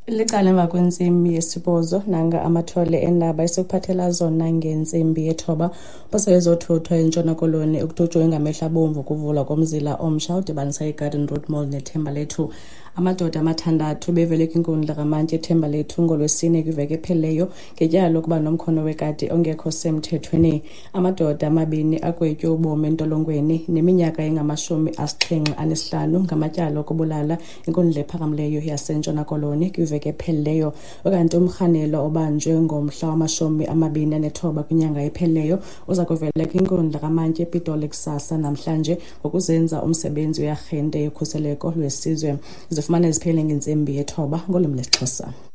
Licala emva kwentsimbi yesibhozo nanga amathole endaba esekuphathela zona ngentsimbi yethoba bose ezothuthwa eNtshona Koloni ukuthuthwa ngamehla bomvu kuvulwa komzila omsha udibanisa iGarden Road Mall neThembalethu. Amadoda amathandathu bevele kwinkundla kamantyi eThembalethu ngolwesine kwiveki epheleyo ngetyala lokuba nomkhono wekati ongekho semthethweni. Amadoda amabini agwetywe ubomi entolongweni neminyaka engama-75 ngamatyala okubulala inkundla ephakamileyo yaseNtshona Koloni kwiveki epheleyo. Okanti umrhanelwa obanjwe ngomhla wama-29 kwinyanga epheleyo uza kuvela kwinkundla kamantyi ePitoli kusasa namhlanje ngokuzenza umsebenzi wearhente yokhuseleko lwesizwe. Zifumana ziphele ngentsimbi yethoba ngolwimi lesiXhosa.